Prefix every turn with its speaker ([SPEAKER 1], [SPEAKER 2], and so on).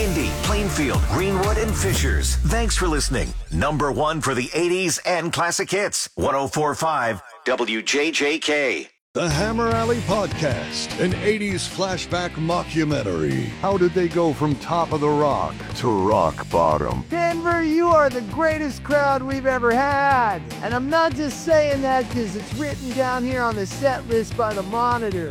[SPEAKER 1] Indy, Plainfield, Greenwood, and Fishers. Thanks for listening. Number one for the 80s and classic hits. 104.5 WJJK.
[SPEAKER 2] The Hammer Alley Podcast, an 80s flashback mockumentary. How did they go from top of the rock to rock bottom?
[SPEAKER 3] Denver, you are the greatest crowd we've ever had. And I'm not just saying that because it's written down here on the set list by the Monitor.